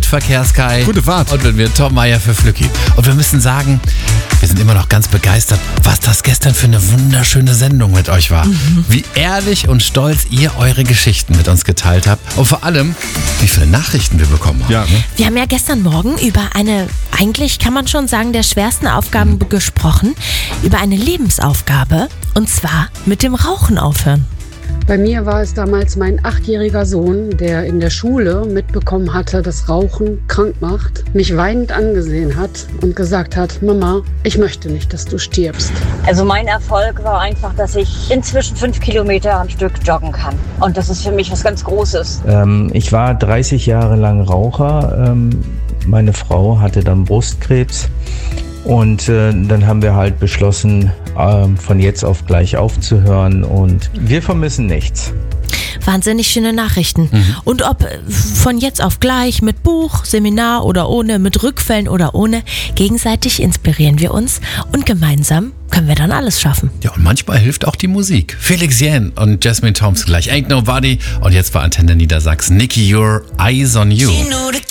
Mitverkehr Sky. Gute Fahrt. Und mit mir Tom Meyer für Flücki. Und wir müssen sagen, wir sind immer noch ganz begeistert, was das gestern für eine wunderschöne Sendung mit euch war. Wie ehrlich und stolz ihr eure Geschichten mit uns geteilt habt. Und vor allem, wie viele Nachrichten wir bekommen haben. Ja, ne? Wir haben ja gestern Morgen über eine, eigentlich kann man schon sagen, der schwersten Aufgaben gesprochen. Über eine Lebensaufgabe. Und zwar mit dem Rauchen aufhören. Bei mir war es damals mein 8-jähriger Sohn, der in der Schule mitbekommen hatte, dass Rauchen krank macht, mich weinend angesehen hat und gesagt hat, Mama, ich möchte nicht, dass du stirbst. Also mein Erfolg war einfach, dass ich inzwischen 5 Kilometer am Stück joggen kann. Und das ist für mich was ganz Großes. Ich war 30 Jahre lang Raucher. Meine Frau hatte dann Brustkrebs. Und dann haben wir halt beschlossen, von jetzt auf gleich aufzuhören, und wir vermissen nichts. Wahnsinnig schöne Nachrichten. Und ob von jetzt auf gleich, mit Buch, Seminar oder ohne, mit Rückfällen oder ohne, gegenseitig inspirieren wir uns und gemeinsam können wir dann alles schaffen. Ja, und manchmal hilft auch die Musik. Felix Jähn und Jasmine Thompson gleich. Ain't Nobody. Und jetzt bei Antenne Niedersachsen. Nikki, Your Eyes on You.